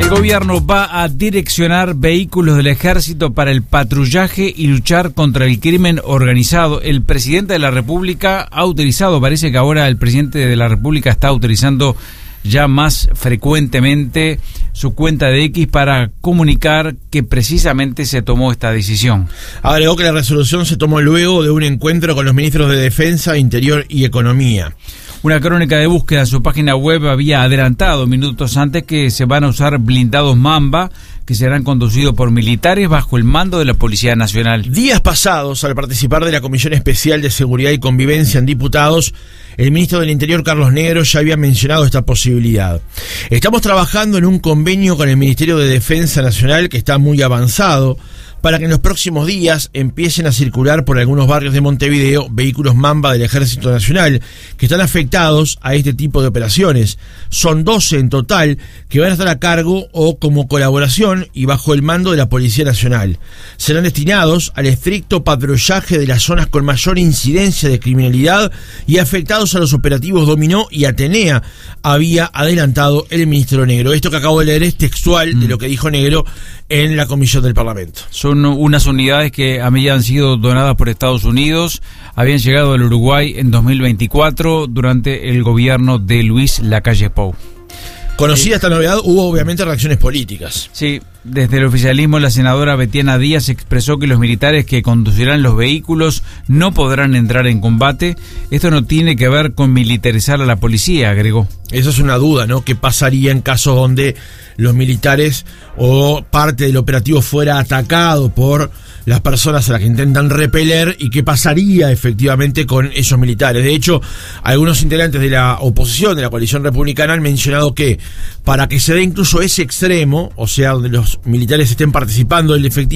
El gobierno va a direccionar vehículos del ejército para el patrullaje y luchar contra el crimen organizado. El presidente de la República ha utilizado, parece que ahora el presidente de la República está utilizando ya más frecuentemente su cuenta de X para comunicar que precisamente se tomó esta decisión. Agregó que la resolución se tomó luego de un encuentro con los ministros de Defensa, Interior y Economía. Una crónica de búsqueda en su página web había adelantado minutos antes que se van a usar blindados Mamba que serán conducidos por militares bajo el mando de la Policía Nacional. Días pasados, al participar de la Comisión Especial de Seguridad y Convivencia en Diputados, el ministro del Interior, Carlos Negro, ya había mencionado esta posibilidad. Estamos trabajando en un convenio con el Ministerio de Defensa Nacional que está muy avanzado, para que en los próximos días empiecen a circular por algunos barrios de Montevideo vehículos Mamba del Ejército Nacional que están afectados a este tipo de operaciones. Son 12 en total que van a estar a cargo o como colaboración y bajo el mando de la Policía Nacional. Serán destinados al estricto patrullaje de las zonas con mayor incidencia de criminalidad y afectados a los operativos Dominó y Atenea, había adelantado el ministro Negro. Esto que acabo de leer es textual de lo que dijo Negro en la comisión del Parlamento. Son unas unidades que habían sido donadas por Estados Unidos, habían llegado al Uruguay en 2024 durante el gobierno de Luis Lacalle Pou. Conocida esta novedad, hubo obviamente reacciones políticas. Sí, desde el oficialismo la senadora Betiana Díaz expresó que los militares que conducirán los vehículos no podrán entrar en combate. Esto no tiene que ver con militarizar a la policía, agregó. Eso es una duda, ¿no? ¿Qué pasaría en casos donde los militares o parte del operativo fuera atacado por las personas a las que intentan repeler y qué pasaría efectivamente con esos militares? De hecho, algunos integrantes de la oposición, de la coalición republicana, han mencionado que para que se dé incluso ese extremo, o sea, donde los militares estén participando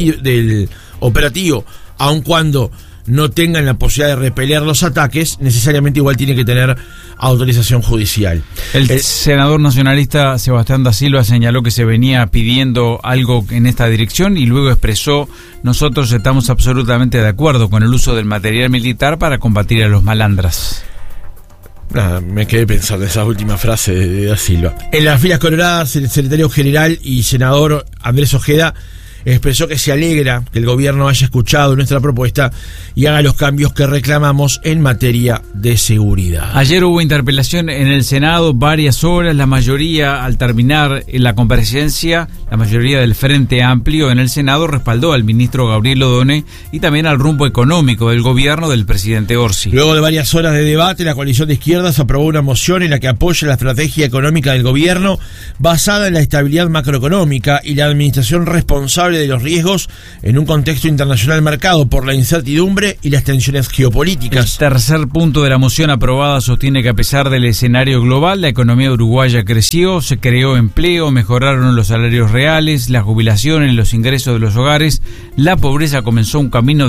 del operativo, aun cuando no tengan la posibilidad de repeler los ataques, necesariamente igual tiene que tener autorización judicial. El senador nacionalista Sebastián da Silva señaló que se venía pidiendo algo en esta dirección y luego expresó: nosotros estamos absolutamente de acuerdo con el uso del material militar para combatir a los malandras. Me quedé pensando en esa última frase de da Silva. En las filas coloradas, el secretario general y senador Andrés Ojeda expresó que se alegra que el gobierno haya escuchado nuestra propuesta y haga los cambios que reclamamos en materia de seguridad. Ayer hubo interpelación en el Senado, varias horas, la mayoría, al terminar la comparecencia, la mayoría del Frente Amplio en el Senado respaldó al ministro Gabriel Odone y también al rumbo económico del gobierno del presidente Orsi. Luego de varias horas de debate, la coalición de izquierdas aprobó una moción en la que apoya la estrategia económica del gobierno basada en la estabilidad macroeconómica y la administración responsable de los riesgos en un contexto internacional marcado por la incertidumbre y las tensiones geopolíticas. El tercer punto de la moción aprobada sostiene que a pesar del escenario global, la economía uruguaya creció, se creó empleo, mejoraron los salarios reales, la jubilación y los ingresos de los hogares, la pobreza comenzó un camino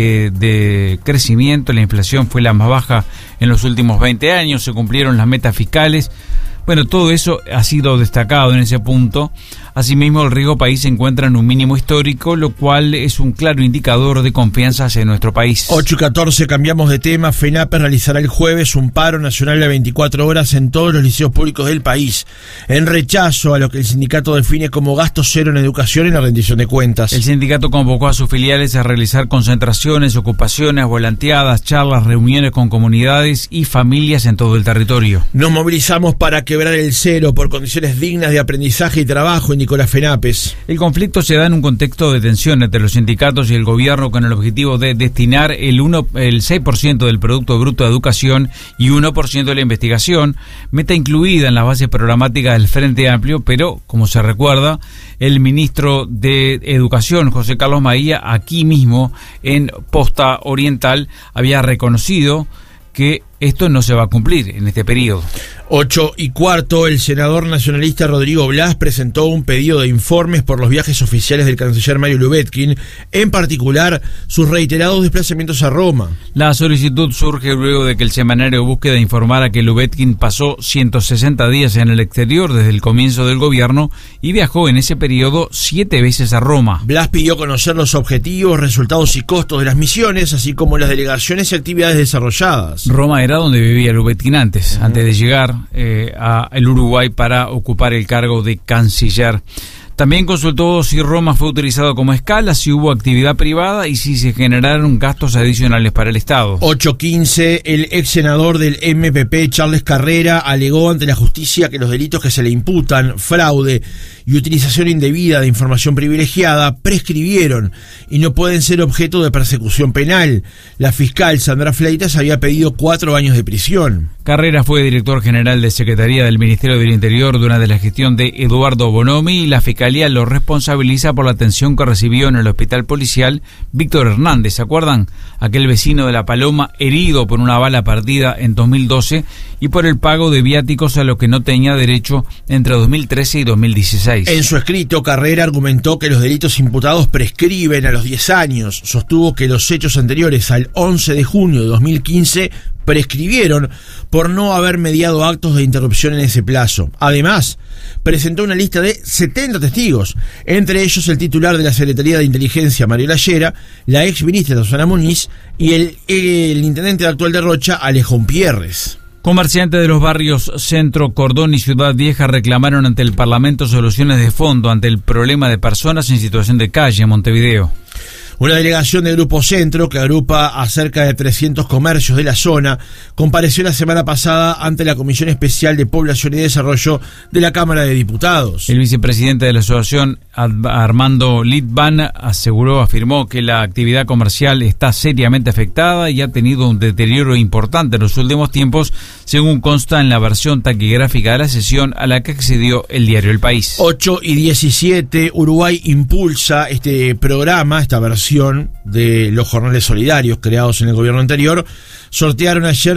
de crecimiento, la inflación fue la más baja en los últimos 20 años, se cumplieron las metas fiscales. Bueno, todo eso ha sido destacado en ese punto. Asimismo, el riesgo país se encuentra en un mínimo histórico, lo cual es un claro indicador de confianza hacia nuestro país. 8:14, cambiamos de tema. FENAPE realizará el jueves un paro nacional de 24 horas en todos los liceos públicos del país, en rechazo a lo que el sindicato define como gasto cero en educación y la rendición de cuentas. El sindicato convocó a sus filiales a realizar concentraciones, ocupaciones, volanteadas, charlas, reuniones con comunidades y familias en todo el territorio. Nos movilizamos para quebrar el cero por condiciones dignas de aprendizaje y trabajo, indicó la FENAPES. El conflicto se da en un contexto de tensión entre los sindicatos y el gobierno con el objetivo de destinar el 6% del Producto Bruto de Educación y 1% de la investigación, meta incluida en la base programática del Frente Amplio, pero, como se recuerda, el ministro de Educación, José Carlos Maía, aquí mismo en Posta Oriental, había reconocido que esto no se va a cumplir en este periodo. 8:15, el senador nacionalista Rodrigo Blas presentó un pedido de informes por los viajes oficiales del canciller Mario Lubetkin, en particular sus reiterados desplazamientos a Roma. La solicitud surge luego de que el semanario Búsqueda informara que Lubetkin pasó 160 días en el exterior desde el comienzo del gobierno y viajó en ese periodo 7 veces a Roma. Blas pidió conocer los objetivos, resultados y costos de las misiones, así como las delegaciones y actividades desarrolladas. Roma era era donde vivía Lubetzky antes de llegar al Uruguay para ocupar el cargo de canciller. También consultó si Roma fue utilizado como escala, si hubo actividad privada y si se generaron gastos adicionales para el Estado. 8:15, el ex senador del MPP, Charles Carrera, alegó ante la justicia que los delitos que se le imputan, fraude y utilización indebida de información privilegiada, prescribieron y no pueden ser objeto de persecución penal. La fiscal Sandra Fleitas había pedido 4 años de prisión. Carrera fue director general de Secretaría del Ministerio del Interior durante la gestión de Eduardo Bonomi y la fiscalía lo responsabiliza por la atención que recibió en el hospital policial Víctor Hernández. ¿Se acuerdan? Aquel vecino de La Paloma herido por una bala perdida en 2012 y por el pago de viáticos a los que no tenía derecho entre 2013 y 2016. En su escrito, Carrera argumentó que los delitos imputados prescriben a los 10 años. Sostuvo que los hechos anteriores al 11 de junio de 2015 prescribieron por no haber mediado actos de interrupción en ese plazo. Además, presentó una lista de 70 testigos, entre ellos el titular de la Secretaría de Inteligencia, Mario Lallera, la ex ministra Susana Muniz y el intendente actual de Rocha, Alejón Pierres. Comerciantes de los barrios Centro, Cordón y Ciudad Vieja reclamaron ante el Parlamento soluciones de fondo ante el problema de personas en situación de calle en Montevideo. Una delegación de Grupo Centro, que agrupa a cerca de 300 comercios de la zona, compareció la semana pasada ante la Comisión Especial de Población y Desarrollo de la Cámara de Diputados. El vicepresidente de la asociación, Armando Litvan, afirmó que la actividad comercial está seriamente afectada y ha tenido un deterioro importante en los últimos tiempos, según consta en la versión taquigráfica de la sesión a la que accedió el diario El País. 8:17, Uruguay impulsa este programa, esta versión de los jornales solidarios creados en el gobierno anterior. Sortearon ayer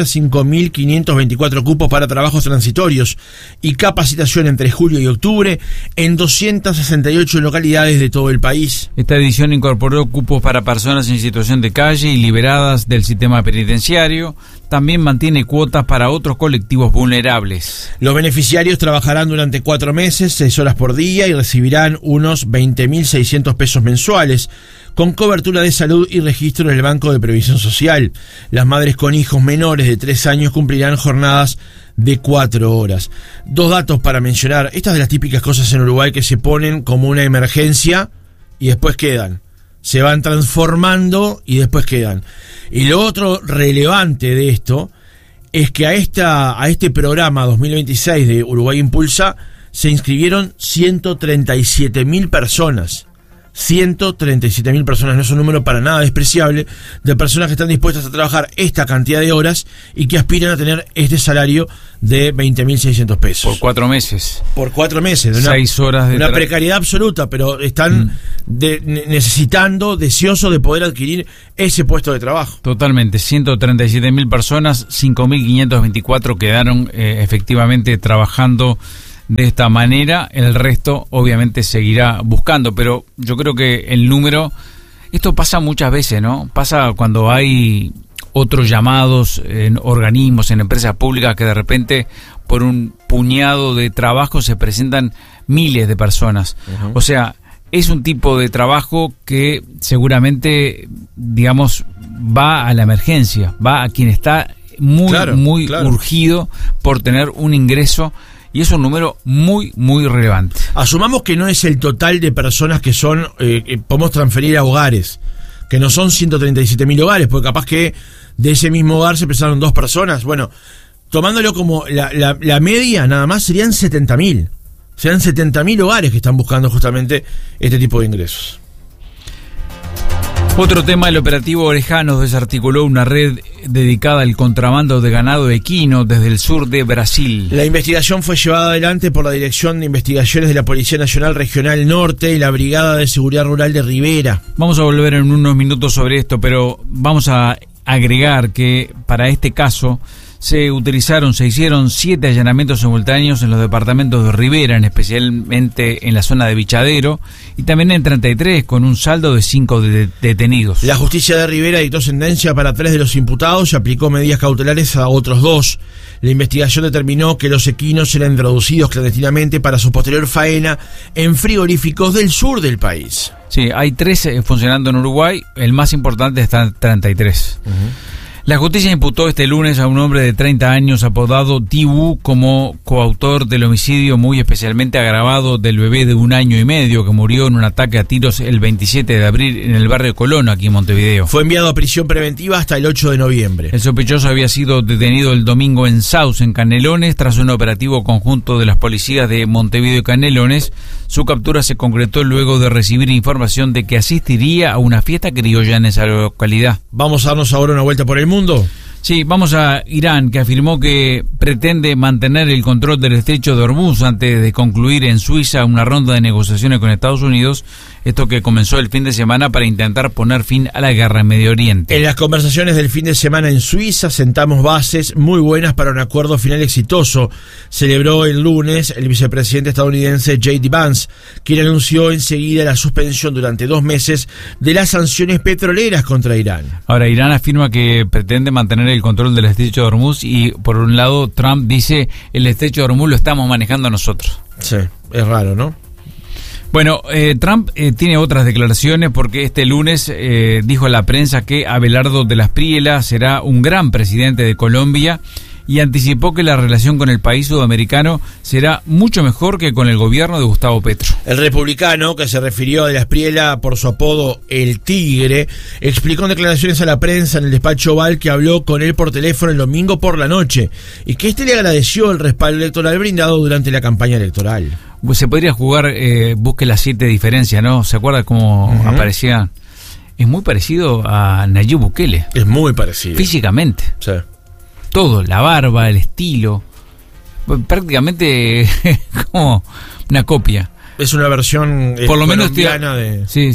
5.524 cupos para trabajos transitorios y capacitación entre julio y octubre en 268 localidades de todo el país. Esta edición incorporó cupos para personas en situación de calle y liberadas del sistema penitenciario. También mantiene cuotas para otros colectivos vulnerables. Los beneficiarios trabajarán durante 4 meses, 6 horas por día y recibirán unos 20.600 pesos mensuales, con cobertura de salud y registro en el Banco de Previsión Social. Las madres con hijos menores de 3 años cumplirán jornadas de 4 horas. 2 datos para mencionar. Estas de las típicas cosas en Uruguay que se ponen como una emergencia y después quedan. Se van transformando y después quedan. Y lo otro relevante de esto es que a este programa 2026 de Uruguay Impulsa se inscribieron 137.000 personas. 137.000 personas, no es un número para nada despreciable, de personas que están dispuestas a trabajar esta cantidad de horas y que aspiran a tener este salario de 20.600 pesos. Por 4 meses. Por 4 meses. De 6 horas de una precariedad absoluta, pero están necesitando, deseosos de poder adquirir ese puesto de trabajo. Totalmente, 137.000 personas, 5.524 quedaron efectivamente trabajando de esta manera. El resto obviamente seguirá buscando, pero yo creo que el número, esto pasa muchas veces, ¿no? Pasa cuando hay otros llamados en organismos, en empresas públicas, que de repente por un puñado de trabajo se presentan miles de personas. Uh-huh. O sea, es un tipo de trabajo que seguramente, digamos, va a la emergencia, va a quien está muy urgido por tener un ingreso. Y es un número muy, muy relevante. Asumamos que no es el total de personas que son, podemos transferir a hogares, que no son 137.000 hogares, porque capaz que de ese mismo hogar se pensaron 2 personas. Bueno, tomándolo como la media, nada más serían 70.000. Serían 70.000 hogares que están buscando justamente este tipo de ingresos. Otro tema, el operativo Orejanos desarticuló una red dedicada al contrabando de ganado equino desde el sur de Brasil. La investigación fue llevada adelante por la Dirección de Investigaciones de la Policía Nacional Regional Norte y la Brigada de Seguridad Rural de Rivera. Vamos a volver en unos minutos sobre esto, pero vamos a agregar que para este caso se hicieron 7 allanamientos simultáneos en los departamentos de Rivera, especialmente en la zona de Bichadero, y también en 33, con un saldo de 5 detenidos. La justicia de Rivera dictó sentencia para 3 de los imputados y aplicó medidas cautelares a otros 2. La investigación determinó que los equinos eran introducidos clandestinamente para su posterior faena en frigoríficos del sur del país. Sí, hay 3 funcionando en Uruguay, el más importante está en 33. Uh-huh. La justicia imputó este lunes a un hombre de 30 años apodado Dibu como coautor del homicidio muy especialmente agravado del bebé de 1 año y medio que murió en un ataque a tiros el 27 de abril en el barrio Colón, aquí en Montevideo. Fue enviado a prisión preventiva hasta el 8 de noviembre. El sospechoso había sido detenido el domingo en Sauce, en Canelones, tras un operativo conjunto de las policías de Montevideo y Canelones. Su captura se concretó luego de recibir información de que asistiría a una fiesta criolla en esa localidad. Vamos a darnos ahora una vuelta por el mundo. Sí, vamos a Irán, que afirmó que pretende mantener el control del estrecho de Hormuz antes de concluir en Suiza una ronda de negociaciones con Estados Unidos, esto que comenzó el fin de semana para intentar poner fin a la guerra en Medio Oriente. En las conversaciones del fin de semana en Suiza sentamos bases muy buenas para un acuerdo final exitoso, celebró el lunes el vicepresidente estadounidense J.D. Vance, quien anunció enseguida la suspensión durante 2 meses de las sanciones petroleras contra Irán. Ahora, Irán afirma que pretende mantener el control del estrecho de Hormuz y, por un lado, Trump dice el estrecho de Hormuz lo estamos manejando nosotros. Sí, es raro, ¿no? Bueno, Trump tiene otras declaraciones porque este lunes dijo a la prensa que Abelardo de las Priela será un gran presidente de Colombia y anticipó que la relación con el país sudamericano será mucho mejor que con el gobierno de Gustavo Petro. El republicano, que se refirió a de las Priela por su apodo El Tigre, explicó en declaraciones a la prensa en el despacho Oval que habló con él por teléfono el domingo por la noche y que le agradeció el respaldo electoral brindado durante la campaña electoral. Se podría jugar, busque las 7 diferencias, ¿no? ¿Se acuerda cómo aparecía? Es muy parecido a Nayib Bukele. Es muy parecido. Físicamente. Sí. Todo, la barba, el estilo, prácticamente como una copia. Es una versión por lo menos de... Sí.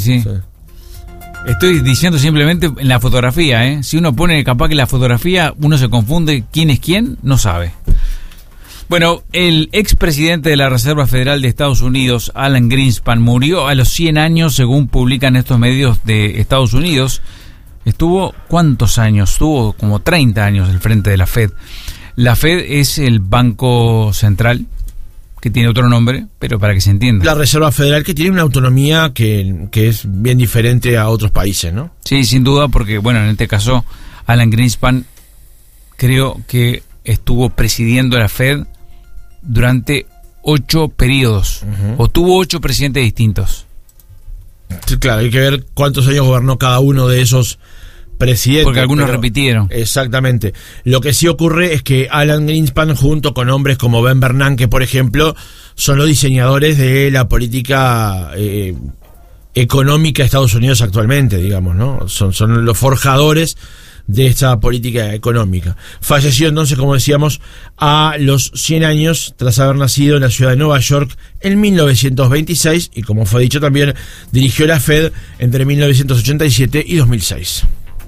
Estoy diciendo simplemente en la fotografía, ¿eh? Si uno pone capaz que la fotografía, uno se confunde quién es quién, no sabe. Bueno, el expresidente de la Reserva Federal de Estados Unidos, Alan Greenspan, murió a los 100 años, según publican estos medios de Estados Unidos. Estuvo, ¿cuántos años? Estuvo como 30 años al frente de la Fed. La Fed es el Banco Central, que tiene otro nombre, pero para que se entienda. La Reserva Federal, que tiene una autonomía que es bien diferente a otros países, ¿no? Sí, sin duda, porque, bueno, en este caso, Alan Greenspan creo que estuvo presidiendo la Fed durante 8 periodos, o tuvo 8 presidentes distintos. Sí, claro, hay que ver cuántos años gobernó cada uno de esos presidentes. Porque algunos repitieron. Exactamente. Lo que sí ocurre es que Alan Greenspan, junto con hombres como Ben Bernanke, por ejemplo, son los diseñadores de la política económica de Estados Unidos actualmente, digamos, ¿no? Son los forjadores de esta política económica. Falleció entonces, como decíamos, a los 100 años tras haber nacido en la ciudad de Nueva York en 1926 y, como fue dicho también, dirigió la Fed entre 1987 y 2006.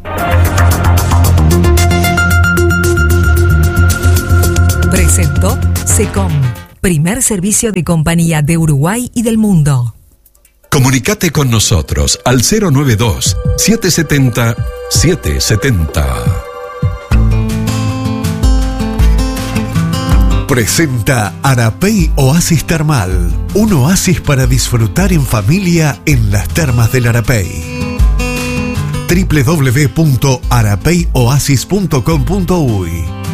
Presentó SECOM, primer servicio de compañía de Uruguay y del mundo. Comunicate con nosotros al 092-770-770. Presenta Arapey Oasis Termal, un oasis para disfrutar en familia en las termas del Arapey. www.arapeyoasis.com.uy.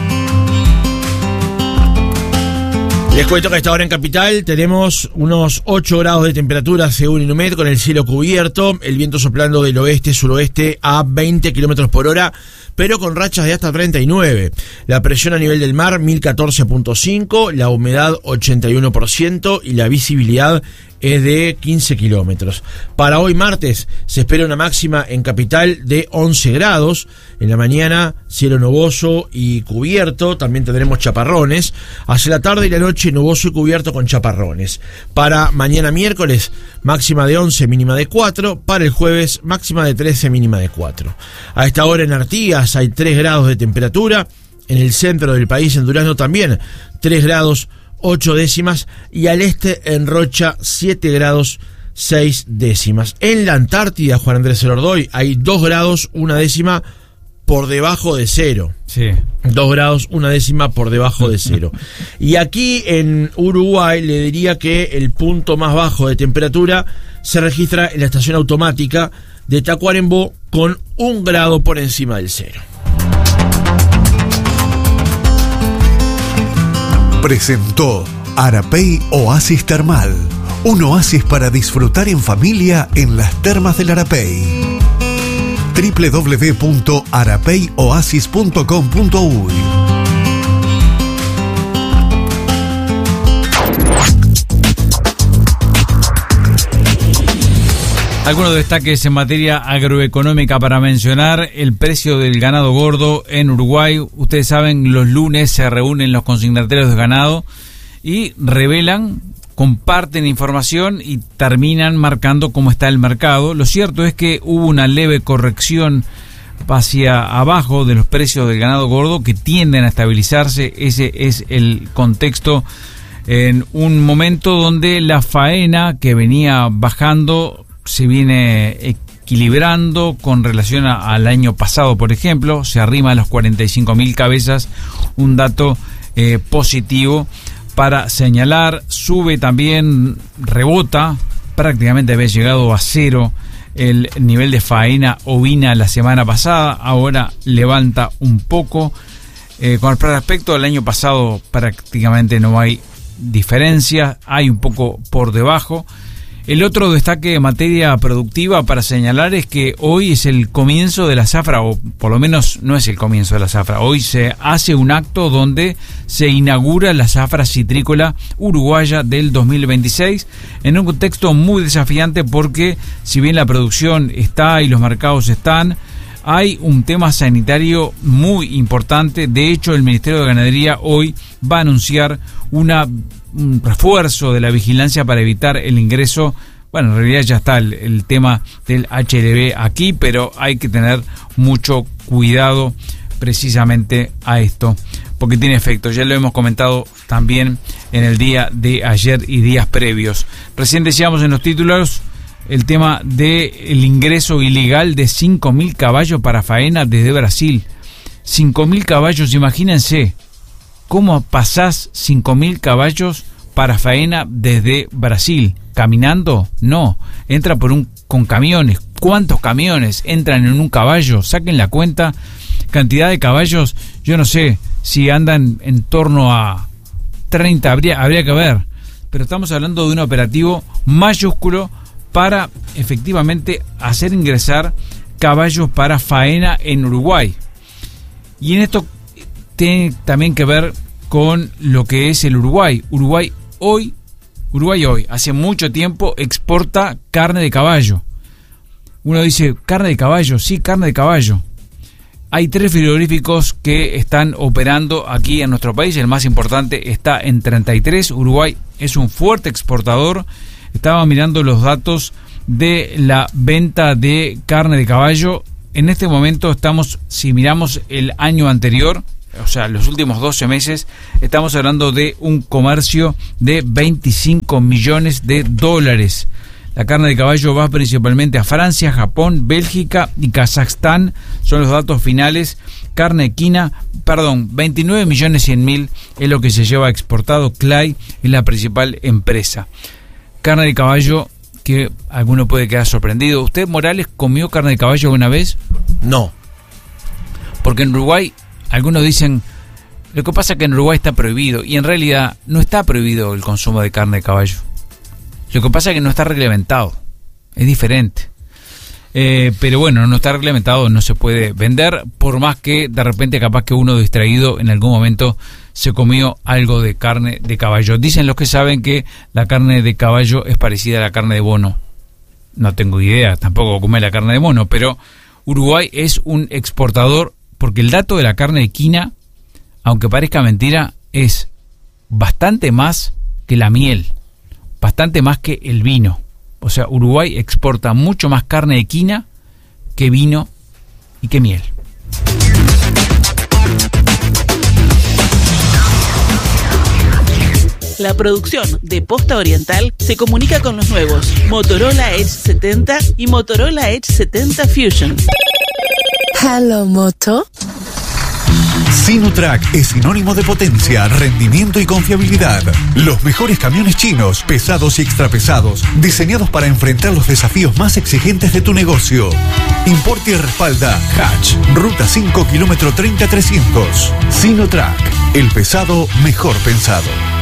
Les cuento que a esta hora en Capital tenemos unos 8 grados de temperatura según Inumet, con el cielo cubierto, el viento soplando del oeste-suroeste a 20 kilómetros por hora, pero con rachas de hasta 39. La presión a nivel del mar 1014.5, la humedad 81% y la visibilidad es de 15 kilómetros. Para hoy martes se espera una máxima en Capital de 11 grados. En la mañana cielo nuboso y cubierto, también tendremos chaparrones. Hacia la tarde y la noche nuboso y cubierto con chaparrones. Para mañana miércoles máxima de 11, mínima de 4. Para el jueves máxima de 13, mínima de 4. A esta hora en Artigas hay 3 grados de temperatura. En el centro del país, en Durazno, también 3 grados 8 décimas, y al este en Rocha 7 grados 6 décimas. En la Antártida, Juan Andrés Elordoy, hay 2 grados 1 décima por debajo de cero. Sí. 2 grados 1 décima por debajo de cero. Y aquí en Uruguay le diría que el punto más bajo de temperatura se registra en la estación automática de Tacuarembó con 1 grado por encima del cero. Presentó Arapey Oasis Termal. Un oasis para disfrutar en familia en las termas del Arapey. www.arapeyoasis.com.uy. Algunos destaques en materia agroeconómica para mencionar: el precio del ganado gordo en Uruguay. Ustedes saben, los lunes se reúnen los consignatarios de ganado y revelan, comparten información y terminan marcando cómo está el mercado. Lo cierto es que hubo una leve corrección hacia abajo de los precios del ganado gordo que tienden a estabilizarse. Ese es el contexto en un momento donde la faena que venía bajando se viene equilibrando con relación al año pasado, por ejemplo. Se arrima a los 45.000 cabezas, un dato positivo para señalar. Sube también, rebota, prácticamente había llegado a cero el nivel de faena ovina la semana pasada, ahora levanta un poco. Con respecto al año pasado prácticamente no hay diferencia, hay un poco por debajo. El otro destaque de materia productiva para señalar es que hoy es el comienzo de la zafra, o por lo menos no es el comienzo de la zafra. Hoy se hace un acto donde se inaugura la zafra citrícola uruguaya del 2026, en un contexto muy desafiante porque si bien la producción está y los mercados están, hay un tema sanitario muy importante. De hecho, el Ministerio de Ganadería hoy va a anunciar un refuerzo de la vigilancia para evitar el ingreso. Bueno, en realidad ya está el tema del HLV aquí, pero hay que tener mucho cuidado precisamente a esto, porque tiene efecto. Ya lo hemos comentado también en el día de ayer y días previos. Recién decíamos en los títulos el tema del ingreso ilegal de 5.000 caballos para faena desde Brasil. 5.000 caballos, imagínense. ¿Cómo pasás 5.000 caballos para faena desde Brasil? ¿Caminando? No. Entra con camiones. ¿Cuántos camiones entran en un caballo? Saquen la cuenta. Cantidad de caballos, yo no sé si andan en torno a 30, habría que ver. Pero estamos hablando de un operativo mayúsculo para efectivamente hacer ingresar caballos para faena en Uruguay. Y en esto tiene también que ver con lo que es el Uruguay. Uruguay hoy, hace mucho tiempo, exporta carne de caballo. Uno dice, ¿carne de caballo? Sí, carne de caballo. Hay 3 frigoríficos que están operando aquí en nuestro país. El más importante está en 33. Uruguay es un fuerte exportador. Estaba mirando los datos de la venta de carne de caballo. En este momento estamos, si miramos el año anterior, o sea, los últimos 12 meses, estamos hablando de un comercio de 25 millones de dólares. La carne de caballo va principalmente a Francia, Japón, Bélgica y Kazajstán. Son los datos finales. Carne equina, 29.100.000 es lo que se lleva exportado. Clay es la principal empresa. Carne de caballo que alguno puede quedar sorprendido. ¿Usted, Morales, comió carne de caballo alguna vez? No. Porque en Uruguay, algunos dicen, lo que pasa es que en Uruguay está prohibido, y en realidad no está prohibido el consumo de carne de caballo. Lo que pasa es que no está reglamentado, es diferente. Pero bueno, no está reglamentado, no se puede vender, por más que de repente capaz que uno distraído en algún momento se comió algo de carne de caballo. Dicen los que saben que la carne de caballo es parecida a la carne de mono. No tengo idea, tampoco comí la carne de mono, pero Uruguay es un exportador, porque el dato de la carne equina, aunque parezca mentira, es bastante más que la miel, bastante más que el vino. O sea, Uruguay exporta mucho más carne equina que vino y que miel. La producción de Posta Oriental se comunica con los nuevos Motorola Edge 70 y Motorola Edge 70 Fusion. Hello, Moto. Sinotrack es sinónimo de potencia, rendimiento y confiabilidad. Los mejores camiones chinos, pesados y extrapesados, diseñados para enfrentar los desafíos más exigentes de tu negocio. Importa y respalda Hatch, Ruta 5, kilómetro 30-300. Sinotrack, El pesado mejor pensado.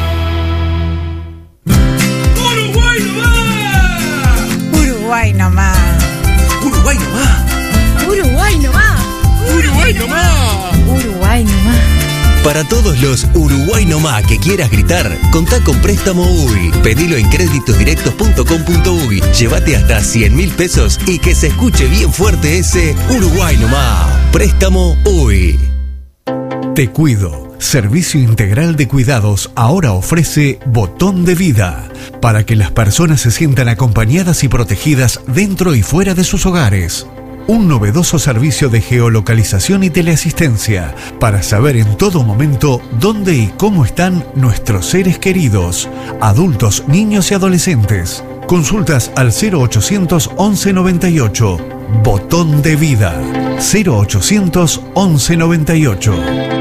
¡Uruguay nomás! Uruguay nomás. ¡Uruguay nomás! Uruguay nomás. ¡Uruguay nomás! Uruguay nomás. Para todos los Uruguay nomás que quieras gritar, contá con Préstamo UY. Pedilo en creditosdirectos.com.uy. Llévate hasta 100.000 pesos y que se escuche bien fuerte ese Uruguay nomás. Préstamo UY. Te Cuido. Servicio integral de cuidados ahora ofrece Botón de Vida, para que las personas se sientan acompañadas y protegidas dentro y fuera de sus hogares. Un novedoso servicio de geolocalización y teleasistencia para saber en todo momento dónde y cómo están nuestros seres queridos, adultos, niños y adolescentes. Consultas al 0800 11 98. Botón de Vida. 0800 11 98.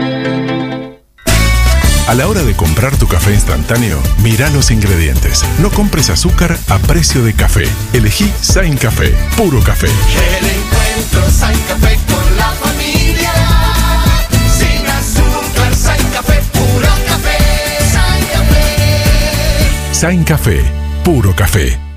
A la hora de comprar tu café instantáneo, mira los ingredientes. No compres azúcar a precio de café. Elegí Sain Café, puro café. El encuentro Sain Café con la familia. Sin azúcar, Sain Café, puro café. Sain Café. Sain Café, puro café.